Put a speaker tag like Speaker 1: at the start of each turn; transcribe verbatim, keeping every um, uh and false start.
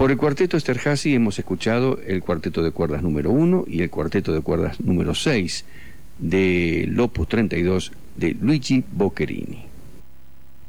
Speaker 1: Por el cuarteto Esterházy hemos escuchado el cuarteto de cuerdas número uno y el cuarteto de cuerdas número seis del Opus treinta y dos de Luigi Boccherini.